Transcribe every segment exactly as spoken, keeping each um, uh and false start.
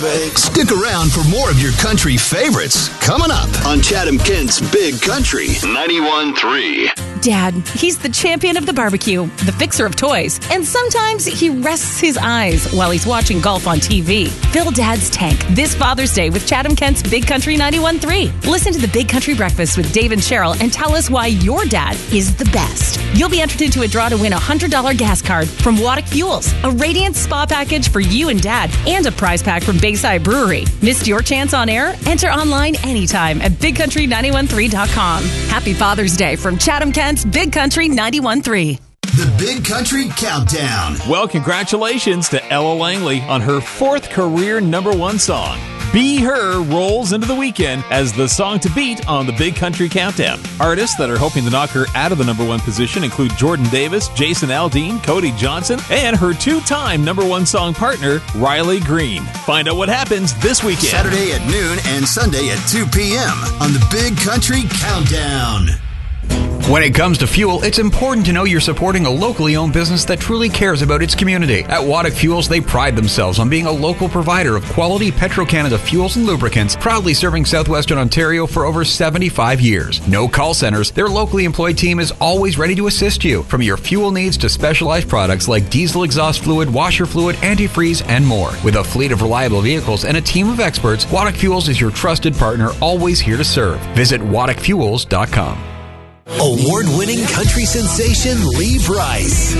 Stick around for more of your country favorites coming up on Chatham Kent's Big Country ninety-one point three. Dad, he's the champion of the barbecue, the fixer of toys, and sometimes he rests his eyes while he's watching golf on T V. Fill Dad's tank this Father's Day with Chatham Kent's Big Country ninety-one point three. Listen to the Big Country Breakfast with Dave and Cheryl and tell us why your dad is the best. You'll be entered into a draw to win a one hundred dollars gas card from Waddick Fuels, a Radiant Spa package for you and Dad, and a prize pack from Bayside Brewery. Missed your chance on air? Enter online anytime at big country nine one three dot com. Happy Father's Day from Chatham Kent's Big Country ninety-one point three. The Big Country Countdown. Well, congratulations to Ella Langley on her fourth career number one song. Be Her rolls into the weekend as the song to beat on the Big Country Countdown. Artists that are hoping to knock her out of the number one position include Jordan Davis, Jason Aldean, Cody Johnson, and her two-time number one song partner, Riley Green. Find out what happens this weekend. Saturday at noon and Sunday at two p.m. on the Big Country Countdown. When it comes to fuel, it's important to know you're supporting a locally owned business that truly cares about its community. At Waddick Fuels, they pride themselves on being a local provider of quality Petro-Canada fuels and lubricants, proudly serving southwestern Ontario for over seventy-five years. No call centers, their locally employed team is always ready to assist you, from your fuel needs to specialized products like diesel exhaust fluid, washer fluid, antifreeze, and more. With a fleet of reliable vehicles and a team of experts, Waddick Fuels is your trusted partner, always here to serve. Visit waddick fuels dot com. Award-winning country sensation Lee Brice.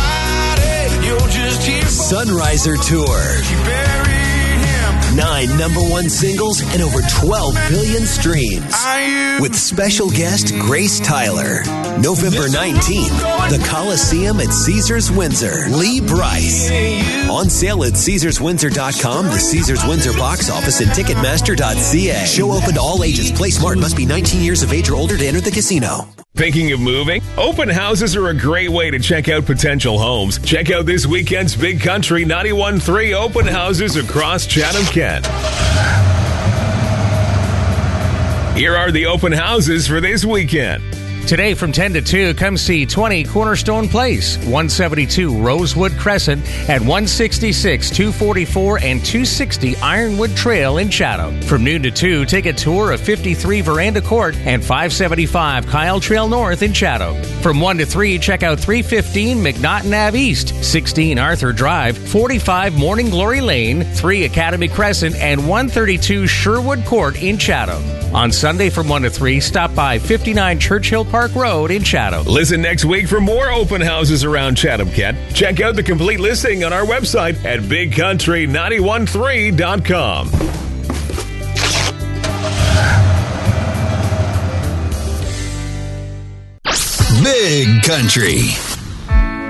Sunriser Tour. Nine number one singles and over twelve billion streams. With special guest Grace Tyler. November nineteenth, the Coliseum at Caesars Windsor. Lee Brice. On sale at caesars windsor dot com, the Caesars Windsor box office, and ticketmaster dot c a. Show open to all ages. Play smart. Must be nineteen years of age or older to enter the casino. Thinking of moving? Open houses are a great way to check out potential homes. Check out this weekend's Big Country ninety-one point three open houses across Chatham Kent. Here are the open houses for this weekend. Today from ten to two, come see twenty Cornerstone Place, one seventy-two Rosewood Crescent, at one sixty-six, two forty-four, and two sixty Ironwood Trail in Chatham. From noon to two, take a tour of fifty-three Veranda Court and five seventy-five Kyle Trail North in Chatham. From one to three, check out three fifteen McNaughton Ave East, sixteen Arthur Drive, forty-five Morning Glory Lane, three Academy Crescent, and one thirty-two Sherwood Court in Chatham. On Sunday from one to three, stop by fifty-nine Churchill Park Road in Chatham. Listen next week for more open houses around Chatham Kent. Check out the complete listing on our website at big country nine one three dot com. Big Country.